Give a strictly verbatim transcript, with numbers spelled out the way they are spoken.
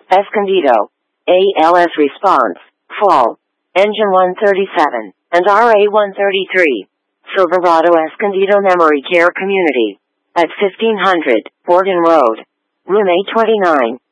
Escondido. A L S response, fall. Engine one thirty-seven, and R A one thirty-three. Silverado Escondido Memory Care Community. At fifteen hundred, Borden Road. Room eight twenty-nine.